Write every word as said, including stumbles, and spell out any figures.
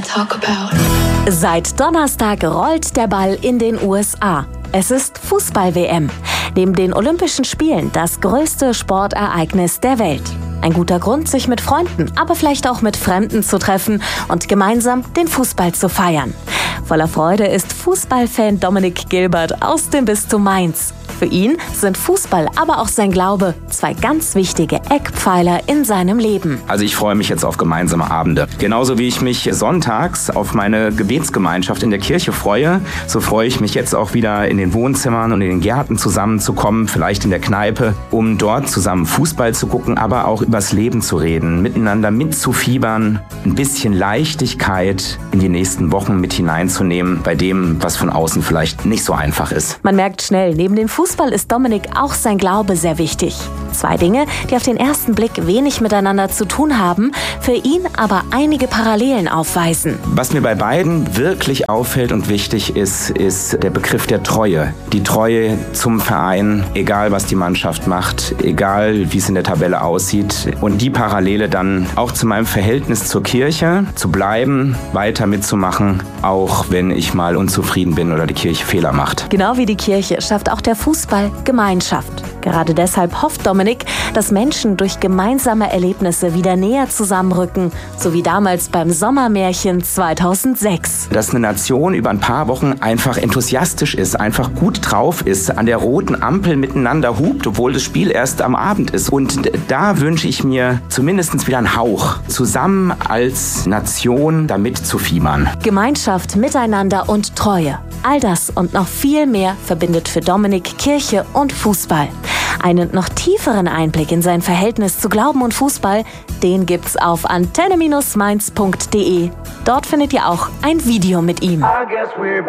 talk about. Seit Donnerstag rollt der Ball in den U S A. Es ist Fußball-W M. Neben den Olympischen Spielen das größte Sportereignis der Welt. Ein guter Grund, sich mit Freunden, aber vielleicht auch mit Fremden zu treffen und gemeinsam den Fußball zu feiern. Voller Freude ist Fußballfan Dominik Gilbert aus dem Bistum Mainz. Für ihn sind Fußball, aber auch sein Glaube zwei ganz wichtige Eckpfeiler in seinem Leben. Also ich freue mich jetzt auf gemeinsame Abende. Genauso wie ich mich sonntags auf meine Gebetsgemeinschaft in der Kirche freue, so freue ich mich jetzt auch wieder in den Wohnzimmern und in den Gärten zusammenzukommen, vielleicht in der Kneipe, um dort zusammen Fußball zu gucken, aber auch übers Leben zu reden, miteinander mitzufiebern, ein bisschen Leichtigkeit in die nächsten Wochen mit hineinzunehmen, bei dem, was von außen vielleicht nicht so einfach ist. Man merkt schnell, neben dem Fußball ist Dominik auch sein Glaube sehr wichtig. Zwei Dinge, die auf den ersten Blick wenig miteinander zu tun haben, für ihn aber einige Parallelen aufweisen. Was mir bei beiden wirklich auffällt und wichtig ist, ist der Begriff der Treue. Die Treue zum Verein, egal was die Mannschaft macht, egal wie es in der Tabelle aussieht. Und die Parallele dann auch zu meinem Verhältnis zur Kirche, zu bleiben, weiter mitzumachen, auch wenn ich mal unzufrieden bin oder die Kirche Fehler macht. Genau wie die Kirche schafft auch der Fußball Gemeinschaft. Gerade deshalb hofft Dominik, dass Menschen durch gemeinsame Erlebnisse wieder näher zusammenrücken, so wie damals beim Sommermärchen zweitausendsechs. Dass eine Nation über ein paar Wochen einfach enthusiastisch ist, einfach gut drauf ist, an der roten Ampel miteinander hupt, obwohl das Spiel erst am Abend ist. Und da wünsche ich mir zumindest wieder einen Hauch, zusammen als Nation damit zu fiebern. Gemeinschaft, Miteinander und Treue. All das und noch viel mehr verbindet für Dominik Kirche und Fußball. Einen noch tieferen Einblick in sein Verhältnis zu Glauben und Fußball, den gibt's auf antenne Bindestrich mainz punkt de. Dort findet ihr auch ein Video mit ihm.